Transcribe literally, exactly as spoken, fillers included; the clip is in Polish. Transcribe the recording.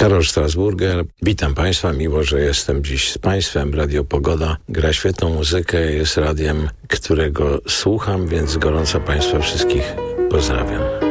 Karol Strasburger, witam Państwa, miło, że jestem dziś z Państwem. Radio Pogoda gra świetną muzykę, jest radiem, którego słucham, więc gorąco Państwa wszystkich pozdrawiam.